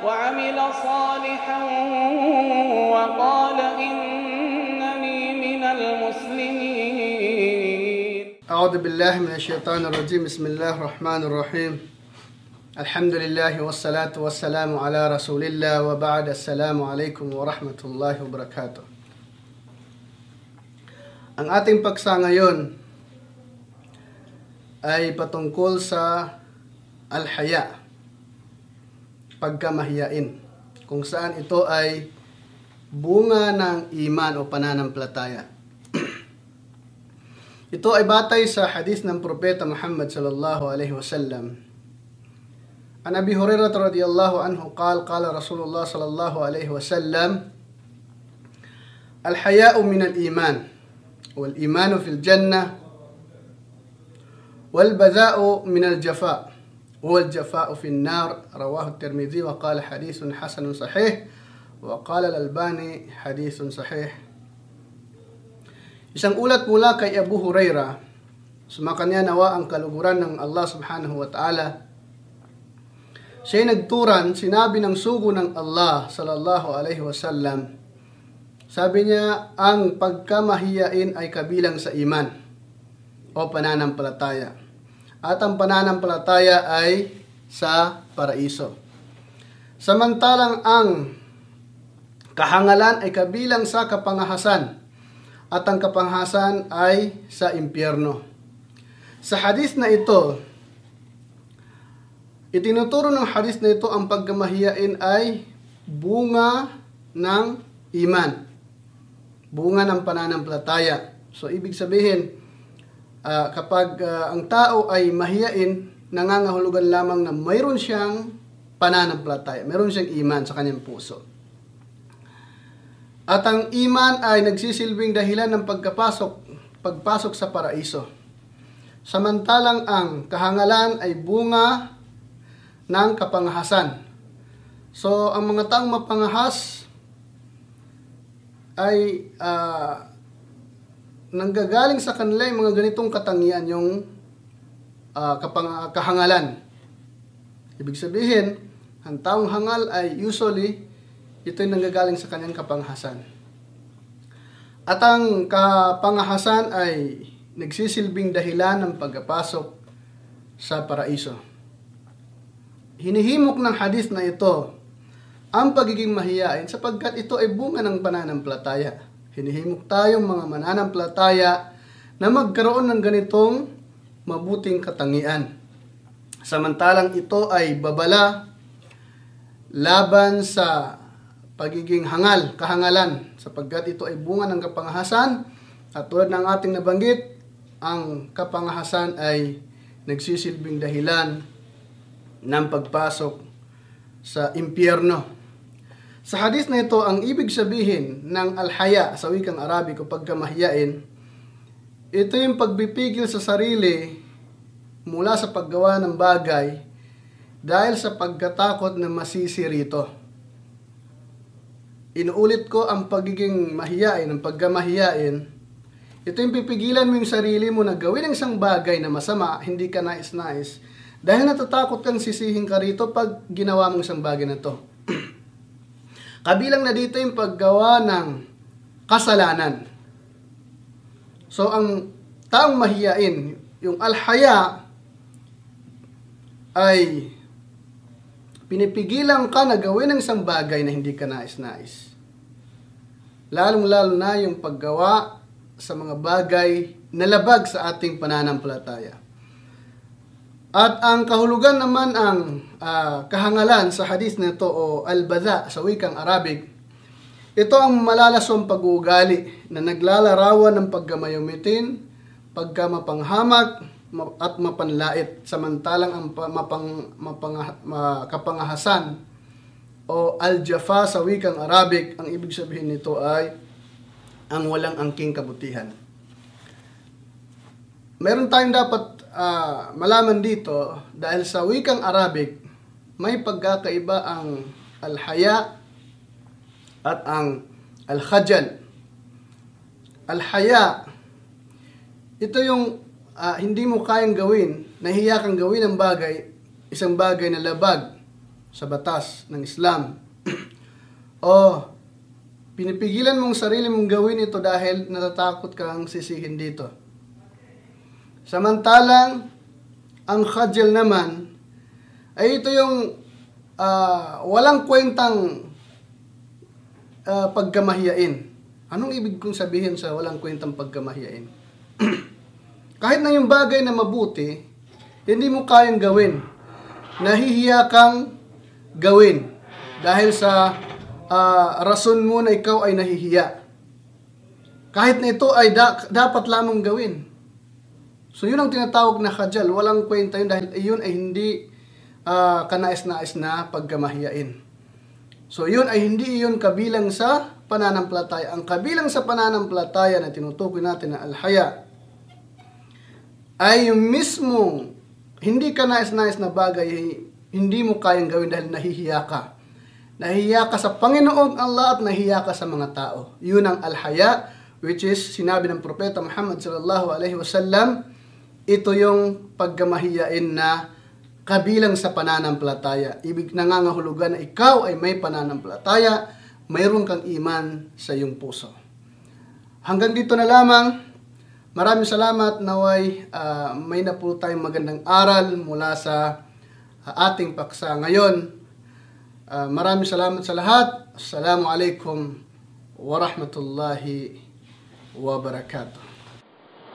وعمل صالحا وقال إنني من المسلمين. أعوذ بالله من الشيطان الرجيم. بسم الله الرحمن الرحيم. الحمد لله والصلاة والسلام على رسول الله وبعد. السلام عليكم ورحمة الله وبركاته. Ang ating paksa ngayon ay patungkol sa al-haya, pagkamahiyain, kung saan ito ay bunga ng iman o pananampalataya. Ito ay batay sa hadith ng Propeta Muhammad sallallahu alaihi wasallam. An Abi Hurairah radhiyallahu anhu qala Rasulullah sallallahu alaihi wasallam, al-haya'u min al-iman wal imanu fil jannah wal badha'u min al-jafa' wal jafa'u fin nar. Rawahu at-Tirmidhi wa qala hadithun hasanun sahih wa qala al-Albani hadithun sahih. Isang ulat mula kay Abu Hurairah, sumakanya nawa ang kaluguran ng Allah subhanahu wa ta'ala. Siya'y nagturan, sinabi ng sugo ng Allah sallallahu alaihi wasallam. Sabi niya, ang pagkamahiyain ay kabilang sa iman o pananampalataya. At ang pananampalataya ay sa paraiso. Samantalang ang kahangalan ay kabilang sa kapangahasan. At ang kapangahasan ay sa impyerno. Sa hadith na ito, itinuturo ng hadith na ito ang pagkamahiyain ay bunga ng iman. Bunga ng pananampalataya. So, ibig sabihin, kapag ang tao ay mahiyain, nangangahulugan lamang na mayroon siyang pananampalataya. Mayroon siyang iman sa kanyang puso. At ang iman ay nagsisilbing dahilan ng pagpasok sa paraiso. Samantalang ang kahangalan ay bunga ng kapangahasan. So, ang mga taong mapangahas ay nanggagaling sa kanila yung mga ganitong katangian, yung kahangalan. Ibig sabihin, ang taong hangal ay usually ito'y nanggagaling sa kanyang kapangahasan. At ang kapangahasan ay nagsisilbing dahilan ng pagpasok sa paraiso. Hinihimok ng hadith na ito ang pagiging mahiyain sapagkat ito ay bunga ng pananampalataya. Hinihimok tayong mga mananampalataya na magkaroon ng ganitong mabuting katangian. Samantalang ito ay babala laban sa pagiging kahangalan sapagkat ito ay bunga ng kapangahasan at tulad ng ating nabanggit, ang kapangahasan ay nagsisilbing dahilan ng pagpasok sa impyerno. Sa hadith na ito, ang ibig sabihin ng al-haya sa wikang Arabic o pagkamahiyain, ito yung pagbipigil sa sarili mula sa paggawa ng bagay dahil sa pagkatakot na masisi rito. Inuulit ko, ang pagiging mahiyain, ang pagkamahiyain, ito yung pipigilan mo yung sarili mo na gawin ang isang bagay na masama, hindi ka nais-nais, dahil natatakot kang sisihin ka rito pag ginawa mong isang bagay na to. Kabilang na dito yung paggawa ng kasalanan. So, ang taong mahiyain, yung al-haya, ay pinipigilan ka na gawin ng isang bagay na hindi ka nais-nais. Lalong-lalo na yung paggawa sa mga bagay na labag sa ating pananampalataya. At ang kahulugan naman ang kahangalan sa hadith na ito o al-badha sa wikang Arabic, ito ang malalasong pag-uugali na naglalarawan ng paggamayumitin, pagkamapanghamak at mapanlait, samantalang ang kapangahasan o al-jafa sa wikang Arabic, ang ibig sabihin nito ay ang walang angking kabutihan. Meron tayong dapat malaman dito dahil sa wikang Arabic may pagkakaiba ang al-haya at ang al-khajal. Al-haya, ito yung hindi mo kayang gawin, nahiya kang gawin ang bagay, isang bagay na labag sa batas ng Islam. O pinipigilan mong sarili mong gawin ito dahil natatakot kang sisihin dito. Samantalang ang khajal naman ay ito yung walang kwentang pagkamahiyain. Anong ibig kong sabihin sa walang kwentang pagkamahiyain? Kahit na yung bagay na mabuti, hindi mo kayang gawin. Nahihiya kang gawin dahil sa rason mo na ikaw ay nahihiya. Kahit na ito ay dapat lamang gawin. So yun ang tinatawag na khajal. Walang kwenta yun dahil yun ay hindi kanais-nais na pagkamahiyain. So yun ay hindi yun kabilang sa pananampalataya. Ang kabilang sa pananampalataya na tinutukoy natin na al-haya ay yung mismong hindi kanais-nais na bagay, hindi mo kayang gawin dahil nahihiya ka. Nahihiya ka sa Panginoong Allah at nahihiya ka sa mga tao. Yun ang al-haya, which is sinabi ng Propeta Muhammad sallallahu alaihi wasallam, ito yung pagkamahiyain na kabilang sa pananampalataya. Ibig nangangahulugan na ikaw ay may pananampalataya, mayroon kang iman sa iyong puso. Hanggang dito na lamang. Maraming salamat. Naway may na po tayong magandang aral mula sa ating paksa ngayon. Maraming salamat sa lahat. Assalamualaikum warahmatullahi wabarakatuh.